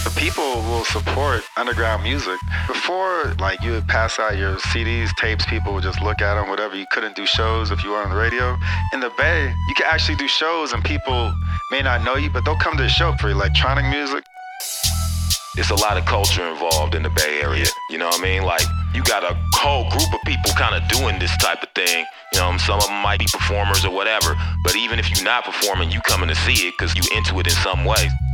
The people will support underground music. Before, like, you would pass out your CDs, tapes, people would just look at them, whatever. You couldn't do shows if you were on the radio. In the Bay, you can actually do shows and people may not know you, but they'll come to the show for electronic music. It's a lot of culture involved in the Bay Area, you know what I mean? Like, you got a whole group of people kind of doing this type of thing. You know, some of them might be performers or whatever, but even if you're not performing, you coming to see it because you into it in some way.